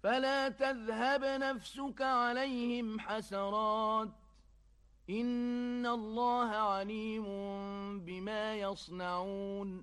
فلا تذهب نفسك عليهم حسرات إن الله عليم بما يصنعون